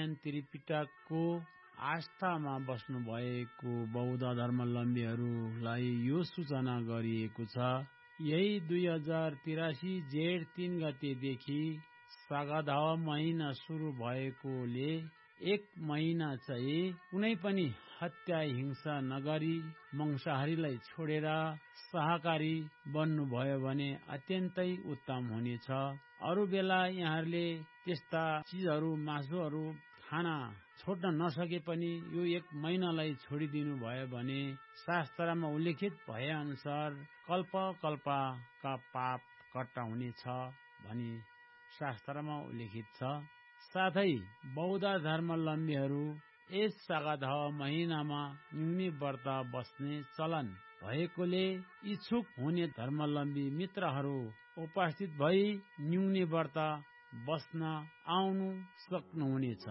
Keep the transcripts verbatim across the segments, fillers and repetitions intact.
भगवान त्रिपिटकको आस्थामा बस्नु भएको बौद्ध धर्मावलम्बीहरूलाई यो सूचना गरिएको छ। यही दुई हजार तिरासी जेठ तीन गतेदेखि सागादावा महिना सुरु भएकोले एक महिना चाहिँ कुनै पनि हत्या हिंसा नगरी मांसाहारीलाई छोडेर शाकाहारी बन्नुभयो भने अत्यन्तै उत्तम हुनेछ। अरू बेला यहाँहरूले त्यस्ता चिजहरू मासुहरू खान छोड्न नसके पनि यो एक महिनालाई छोडिदिनु भयो भने शास्त्रमा उल्लेखित भए अनुसार कल्प कल्पका पाप कट्टा हुनेछ भनी शास्त्रमा उल्लेखित छ। साथै बौद्ध धर्मावलम्बीहरू यस सागादावा महिनामा न्यूनी व्रत बस्ने चलन भएकोले इच्छुक हुने धर्मावलम्बी मित्रहरू उपस्थित भई न्यूनी व्रत बस्न आउनु सक्नुहुनेछ।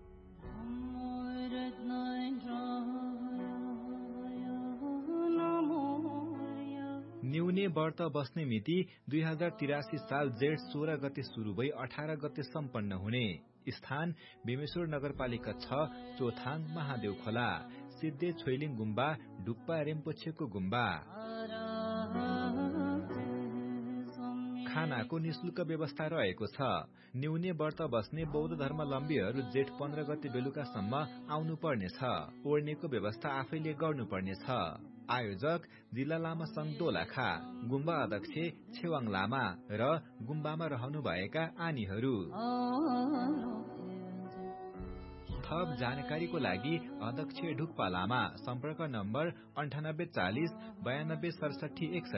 न्यूने व्रत बस्ने मिति दुई हजार तिरासी साल जेठ सोह्र गते शुरू भई अठार गते सम्पन्न हुने। स्थान बेमेश्वर नगरपालिका छ, चोथाङ महादेव खोला, सिद्धे छोइलिङ गुम्बा, डुक्पा रेम्पोछेको गुम्बा। खानाको निशुल्क व्यवस्था रहेको छ। न्यूने व्रत बस्ने बौद्ध धर्मावलम्बीहरू जेठ पन्ध्र गते बेलुकासम्म आउनु पर्नेछ। ओर्नेको व्यवस्था आफैले गर्नुपर्नेछ। आयोजक जिल्ला लामा संघ दोलखा, गुम्बा अध्यक्ष छेवाङ लामा र गुम्बामा रहनुभएका आनीहरू। थप जानकारीको लागि अध्यक्ष ढुक्पा लामा, सम्पर्क नम्बर अन्ठानब्बे चालिस बयानब्बे सडसठी एकसठी।